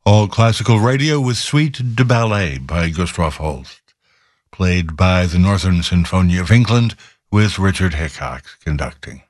All Classical Radio with Suite de Ballet by Gustav Holst, played by the Northern Sinfonia of England with Richard Hickok conducting.